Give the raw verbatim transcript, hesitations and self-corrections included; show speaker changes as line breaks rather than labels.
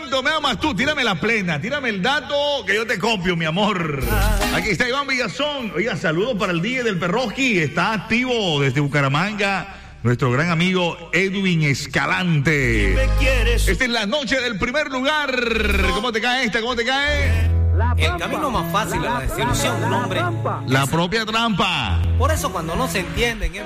cuánto me amas tú? Tírame la plena, tírame el dato que yo te copio, mi amor. Aquí está Iván Villazón. Oiga, saludos para el D J del Perroski. Está activo desde Bucaramanga nuestro gran amigo Edwin Escalante. Esta es la noche del primer lugar. ¿Cómo te cae esta? ¿Cómo te cae?
El camino más fácil a la desilusión de un hombre.
La propia trampa.
Por eso cuando no se entienden es